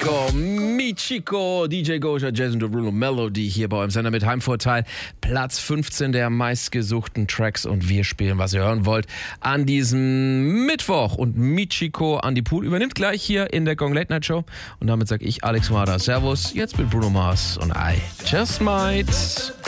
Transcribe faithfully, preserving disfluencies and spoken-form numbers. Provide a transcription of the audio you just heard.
Michiko, Michiko, D J Goja, Jason Derulo, Melody hier bei eurem Sender mit Heimvorteil. Platz fünfzehn der meistgesuchten Tracks und wir spielen, was ihr hören wollt, an diesem Mittwoch. Und Michiko Andy Pool übernimmt gleich hier in der Gong Late Night Show. Und damit sage ich Alex Moada, Servus, jetzt mit Bruno Mars und I Just Might.